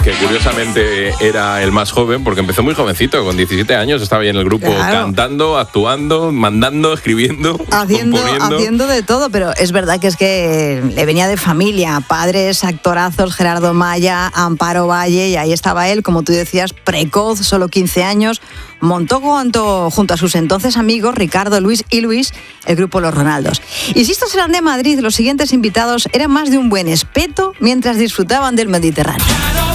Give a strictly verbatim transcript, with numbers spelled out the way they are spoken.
que curiosamente era el más joven, porque empezó muy jovencito, con diecisiete años, estaba ahí en el grupo claro. cantando, actuando, mandando, escribiendo, haciendo, componiendo. Haciendo de todo, pero es verdad que es que le venía de familia, padres, actorazos, Gerardo Maya, Amparo Valle, y ahí estaba él, como tú decías, precoz, solo quince años, montó junto, junto a sus entonces amigos, Ricardo, Luis y Luis, el grupo Los Ronaldos. Y si estos eran de Madrid, los siguientes invitados eran más de un buen espeto mientras disfrutaban del Mediterráneo.